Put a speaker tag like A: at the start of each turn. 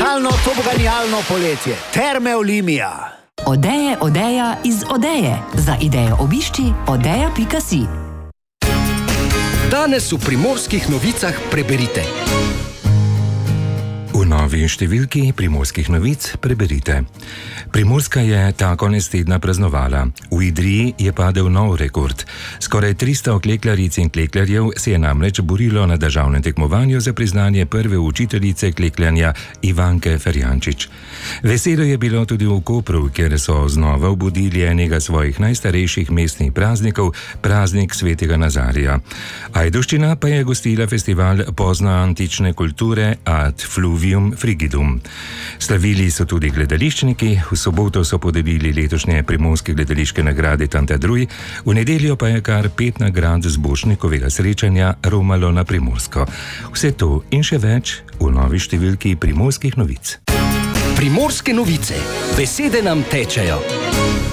A: Totalno toboganijalno poletje. Terme Olimia.
B: Odeja iz Odeje. Za idejo obišči odeja.si.
C: Danes v Primorskih novicah preberite.
D: V novi številki Primorskih novic preberite. Primorska je ta konec tedna praznovala. V Idriji je padel nov rekord. Skoraj 300 kleklaric in klekljarjev se je namreč borilo na državnem tekmovanju za priznanje prve učiteljice klekljanja Ivanke Ferjančič. Veselo je bilo tudi v Kopru, kjer so znova obudili enega svojih najstarejših mestnih praznikov, praznik svetega Nazarija. Ajdovščina pa je gostila festival poznoantične kulture Ad Fluvium Frigidum. Slavili so tudi gledališčniki, v soboto so podelili letošnje primorske gledališke nagrade Tantadruj, v nedeljo pa je kar 5 nagrad zbožnikovega srečanja romalo na Primorsko. Vse to in še več v novi številki Primorskih novic.
C: Primorske novice. Besede nam tečejo.